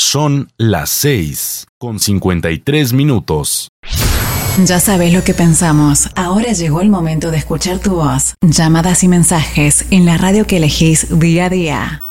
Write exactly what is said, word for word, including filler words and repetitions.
Son las seis con cincuenta y tres minutos. Ya sabes lo que pensamos. Ahora llegó el momento de escuchar tu voz. Llamadas y mensajes en la radio que elegís día a día.